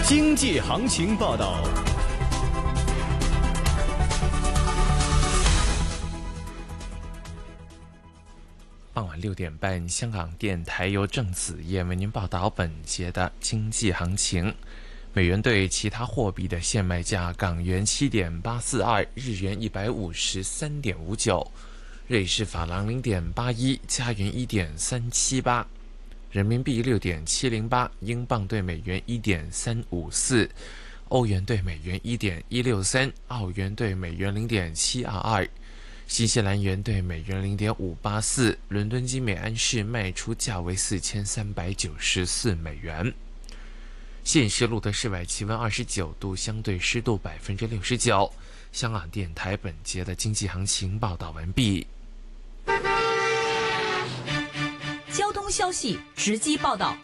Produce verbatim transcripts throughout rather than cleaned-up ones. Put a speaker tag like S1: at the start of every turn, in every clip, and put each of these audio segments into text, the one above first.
S1: 经济行情报道。
S2: 傍晚六点半，香港电台由郑子燕为您报道本节的经济行情。美元对其他货币的现卖价：港元七点八四二，日元一百五十三点五九，瑞士法郎零点八一，加元一点三七八，人民币六点七零八，英镑对美元一点三五四，欧元对美元一点一六三，澳元对美元零点七二二。新西兰元对美元零点五八四，伦敦金每安士卖出价为四千三百九十四美元。现时录的室外气温二十九度，相对湿度百分之六十九。香港电台本节的经济行情报道完毕。
S3: 交通消息直击报道。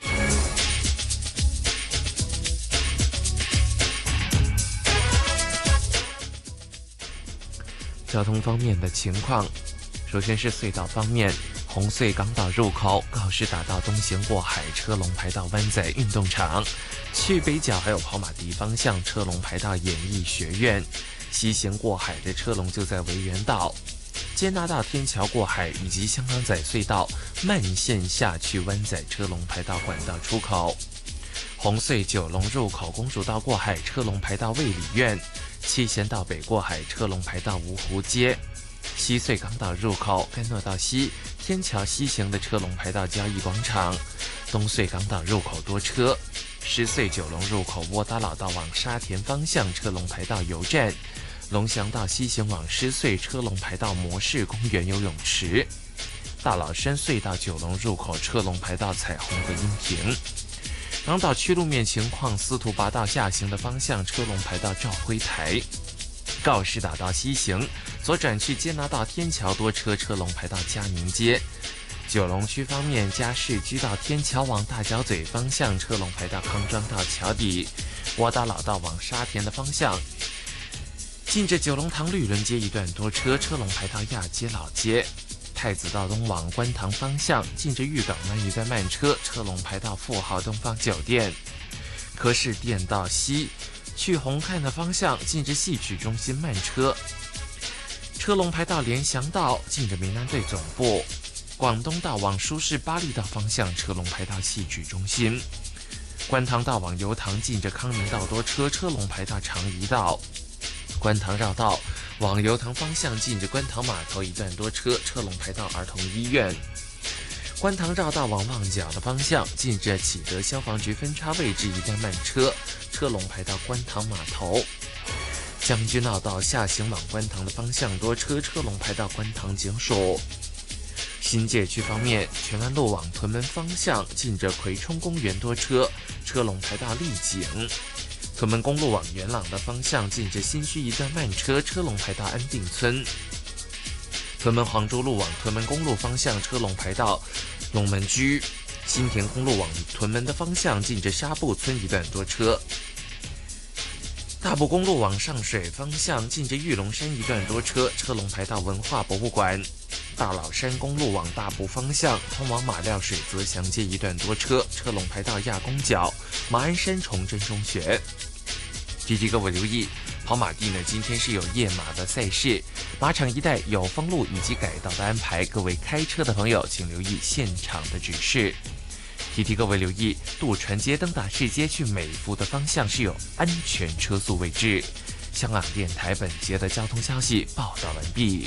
S2: 交通方面的情况，首先是隧道方面，红隧港岛入口告士打道东行过海车龙排到湾仔运动场，去北角还有跑马地方向车龙排到演艺学院，西行过海的车龙就在维园道，坚拿道天桥过海以及香港仔隧道慢线下去湾仔车龙排到管道出口。红隧九龙入口公主道过海车龙排到卫理院，七贤道北过海车龙排到芜湖街，西隧港岛入口干诺道西天桥西行的车龙排到交易广场，东隧港岛入口多车，狮隧九龙入口窝打老道往沙田方向车龙排到油站，龙翔道西行往狮隧车龙排到模式公园游泳池，大老山隧道九龙入口车龙排到彩虹和英屏。港岛区路面情况，司徒拔道下行的方向车龙排到肇辉台，告士打道西行左转去坚拿道天桥多车，车龙排到嘉宁街。九龙区方面，加士居道天桥往大角咀方向车龙排到康庄道桥底，窝打老道往沙田的方向，近着九龙塘绿伦街一段多车，车龙排到亚皆老街。太子道东往观塘方向，近着裕港湾一段慢车，车龙排到富豪东方酒店。柯士甸道西去红磡的方向，近着戏曲中心慢车，车龙排到联翔道，近着民安队总部。广东道往舒适巴利道方向，车龙排到戏曲中心。观塘道往油塘，近着康宁道多车，车龙排到长怡道。观塘绕道往油塘方向，近着观塘码头一段多车，车龙排到儿童医院。观塘绕道往旺角的方向，近着启德消防局分叉位置一段慢车，车龙排到观塘码头。将军澳道下行往观塘的方向多车，车龙排到观塘警署。新界区方面，荃湾路往屯门方向，近着葵涌公园多车，车龙排到丽景。屯门公路往元朗的方向，近着新墟一段慢车，车龙排到安定村。屯门黄州路往屯门公路方向，车龙排到龙门居。新田公路往屯门的方向，近着沙步村一段多车。大埔公路往上水方向，近着玉龙山一段多车，车龙排到文化博物馆。大老山公路往大埔方向，通往马料水泽祥街一段多车，车龙排到亚公角、马鞍山崇真中学。提提各位留意，跑马地呢今天是有夜马的赛事，马场一带有封路以及改道的安排，各位开车的朋友请留意现场的指示。提提各位留意，渡船街登打士街去美孚的方向是有安全车速位置。香港电台本节的交通消息报道完毕。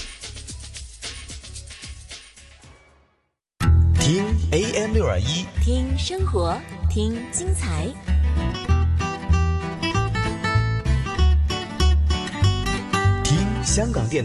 S4: 听 A M 六二一，
S3: 听生活，听精彩。
S4: 听香港电台。